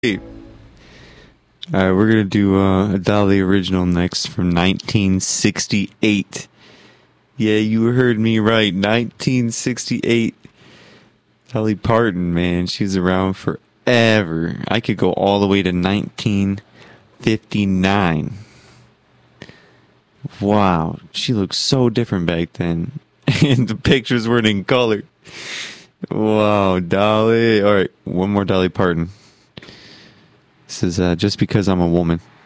Hey. All right, we're gonna do a Dolly original next from 1968. Yeah, you heard me right. 1968. Dolly Parton, man, she's around forever. I could go all the way to 1959. Wow, she looked so different back then, and the pictures weren't in color. Wow, Dolly. All right, one more Dolly Parton. This is just because I'm a woman.